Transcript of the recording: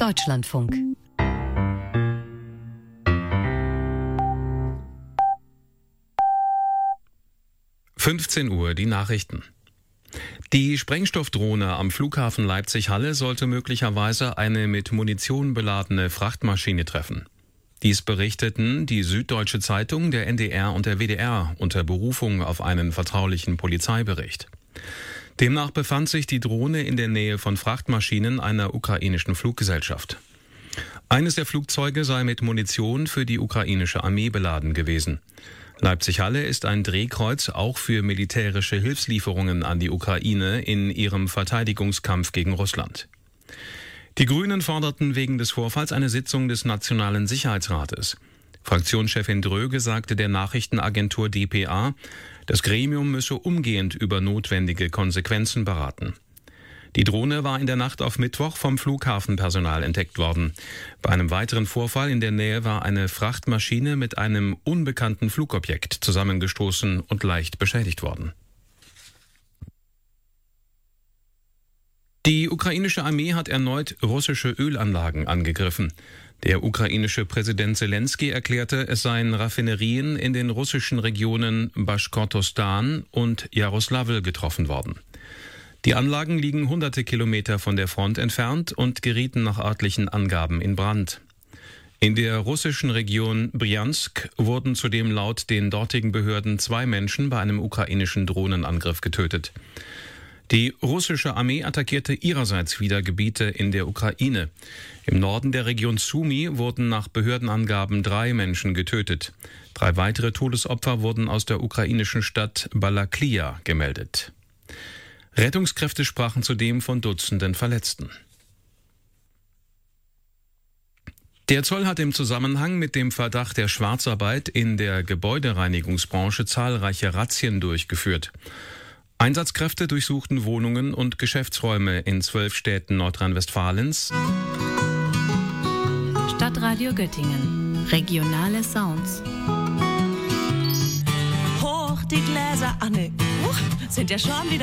Deutschlandfunk. Uhr, die Nachrichten. Die Sprengstoffdrohne am Flughafen Leipzig-Halle sollte möglicherweise eine mit Munition beladene Frachtmaschine treffen. Dies berichteten die Süddeutsche Zeitung, der NDR und der WDR unter Berufung auf einen vertraulichen Polizeibericht. Demnach befand sich die Drohne in der Nähe von Frachtmaschinen einer ukrainischen Fluggesellschaft. Eines der Flugzeuge sei mit Munition für die ukrainische Armee beladen gewesen. Leipzig-Halle ist ein Drehkreuz auch für militärische Hilfslieferungen an die Ukraine in ihrem Verteidigungskampf gegen Russland. Die Grünen forderten wegen des Vorfalls eine Sitzung des Nationalen Sicherheitsrates. Fraktionschefin Dröge sagte der Nachrichtenagentur dpa, das Gremium müsse umgehend über notwendige Konsequenzen beraten. Die Drohne war in der Nacht auf Mittwoch vom Flughafenpersonal entdeckt worden. Bei einem weiteren Vorfall in der Nähe war eine Frachtmaschine mit einem unbekannten Flugobjekt zusammengestoßen und leicht beschädigt worden. Die ukrainische Armee hat erneut russische Ölanlagen angegriffen. Der ukrainische Präsident Selenskyj erklärte, es seien Raffinerien in den russischen Regionen Baschkortostan und Jaroslawl getroffen worden. Die Anlagen liegen hunderte Kilometer von der Front entfernt und gerieten nach örtlichen Angaben in Brand. In der russischen Region Brjansk wurden zudem laut den dortigen Behörden 2 Menschen bei einem ukrainischen Drohnenangriff getötet. Die russische Armee attackierte ihrerseits wieder Gebiete in der Ukraine. Im Norden der Region Sumy wurden nach Behördenangaben 3 Menschen getötet. 3 weitere Todesopfer wurden aus der ukrainischen Stadt Balaklia gemeldet. Rettungskräfte sprachen zudem von Dutzenden Verletzten. Der Zoll hat im Zusammenhang mit dem Verdacht der Schwarzarbeit in der Gebäudereinigungsbranche zahlreiche Razzien durchgeführt. Einsatzkräfte durchsuchten Wohnungen und Geschäftsräume in 12 Städten Nordrhein-Westfalens. Stadtradio Göttingen. Regionale Sounds. Hoch die Gläser, Anne. Sind ja schon wieder